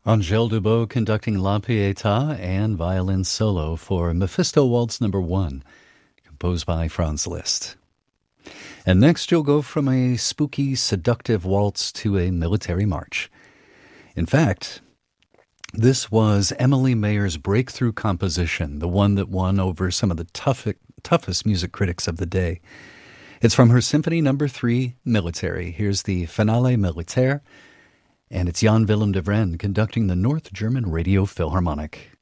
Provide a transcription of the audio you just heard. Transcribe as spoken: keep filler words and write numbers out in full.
Angèle Dubot conducting La Pietà and violin solo for Mephisto Waltz Number One, composed by Franz Liszt. And next you'll go from a spooky, seductive waltz to a military march. In fact, this was Emily Mayer's breakthrough composition, the one that won over some of the tough, toughest music critics of the day. It's from her Symphony Number Three, Military. Here's the Finale Militaire, and it's Jan Willem de Vren conducting the North German Radio Philharmonic.